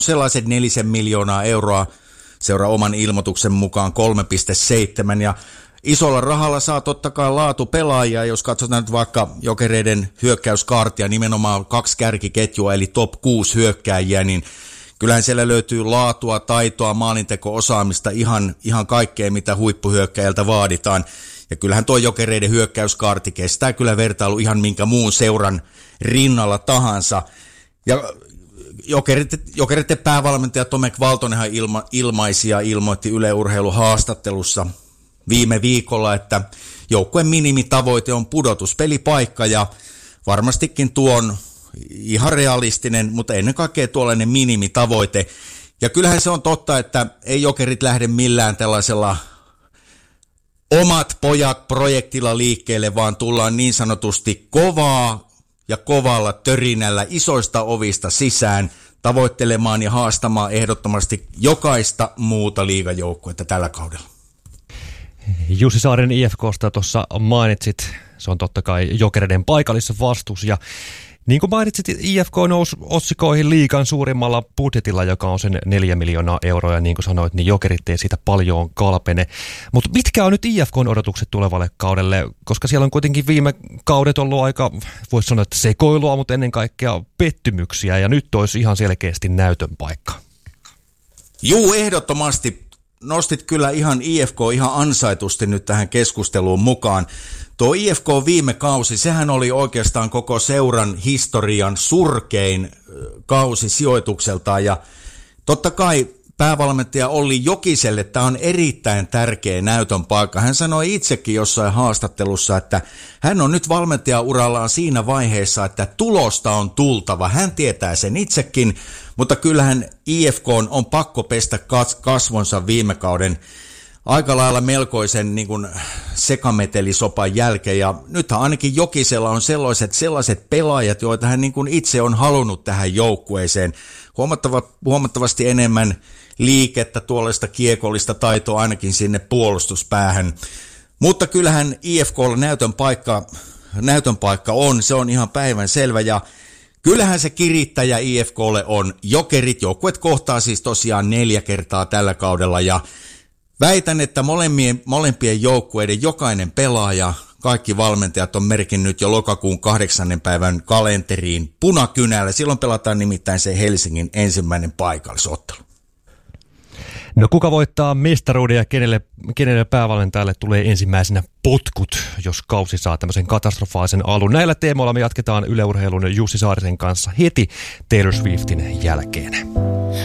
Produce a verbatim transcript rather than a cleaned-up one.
sellaiset nelisen miljoonaa euroa, seuraa oman ilmoituksen mukaan kolme pilkku seitsemän, ja isolla rahalla saa totta kai laatu pelaajia, jos katsotaan nyt vaikka Jokereiden hyökkäyskaartia, nimenomaan kaksi kärkiketjua, eli top kuusi hyökkääjiä, niin kyllähän siellä löytyy laatua, taitoa, maalinteko-osaamista, ihan, ihan kaikkea, mitä huippuhyökkäjältä vaaditaan. Ja kyllähän tuo Jokereiden hyökkäyskaarti kestää kyllä vertailu ihan minkä muun seuran rinnalla tahansa. Ja Jokereiden päävalmentaja Tomek Valtonenhan ilma, ilmaisi ja ilmoitti Yle Urheilun haastattelussa viime viikolla, että joukkueen minimitavoite on pudotuspelipaikka, ja varmastikin tuo on ihan realistinen, mutta ennen kaikkea tuollainen minimitavoite. Ja kyllähän se on totta, että ei Jokerit lähde millään tällaisella omat pojat projektilla liikkeelle, vaan tullaan niin sanotusti kovaa ja kovalla törinällä isoista ovista sisään tavoittelemaan ja haastamaan ehdottomasti jokaista muuta liigajoukkuetta tällä kaudella. Jussi Saarinen I F K:sta tuossa mainitsit, se on totta kai Jokereiden paikallisessa vastuus, ja niin kuin mainitsit, I F K nousi otsikoihin liigan suurimmalla budjetilla, joka on sen neljä miljoonaa euroa, ja niin kuin sanoit, niin Jokerit ei siitä paljon kalpene. Mutta mitkä on nyt I F K:n odotukset tulevalle kaudelle, koska siellä on kuitenkin viime kaudet ollut aika, voisi sanoa, että sekoilua, mutta ennen kaikkea pettymyksiä, ja nyt olisi ihan selkeästi näytön paikka. Juu, ehdottomasti. Nostit kyllä ihan I F K ihan ansaitusti nyt tähän keskusteluun mukaan. Tuo I F K viime kausi, sehän oli oikeastaan koko seuran historian surkein kausi sijoitukseltaan, ja totta kai päävalmentaja Olli Jokiselle tämä on erittäin tärkeä näytön paikka. Hän sanoi itsekin jossain haastattelussa, että hän on nyt valmentajaurallaan siinä vaiheessa, että tulosta on tultava. Hän tietää sen itsekin, mutta kyllähän I F K on pakko pestä kasvonsa viime kauden aika lailla melkoisen niin kuin sekametelisopan jälkeen, ja nythän ainakin Jokisella on sellaiset, sellaiset pelaajat, joita hän niin kuin itse on halunnut tähän joukkueeseen. Huomattava, huomattavasti enemmän liikettä, tuollaista kiekollista taitoa ainakin sinne puolustuspäähän. Mutta kyllähän I F K:lla näytön paikka, näytön paikka on, se on ihan päivän selvä, ja kyllähän se kirittäjä I F K:lle on Jokerit. Joukkueet kohtaa siis tosiaan neljä kertaa tällä kaudella, ja väitän, että molempien, molempien joukkueiden jokainen pelaaja, kaikki valmentajat on merkinnyt jo lokakuun kahdeksannen päivän kalenteriin punakynällä. Silloin pelataan nimittäin se Helsingin ensimmäinen paikallisottelu. No kuka voittaa mestaruuden ja kenelle, kenelle päävalmentajalle tulee ensimmäisenä potkut, jos kausi saa tämmöisen katastrofaalisen alun? Näillä teemoilla me jatketaan Yle Urheilun Jussi Saarisen kanssa heti Taylor Swiftin jälkeen.